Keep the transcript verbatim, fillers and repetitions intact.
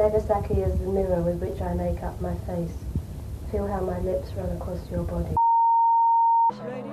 Nagasaki is the mirror with which I make up my face. Feel how my lips run across your body.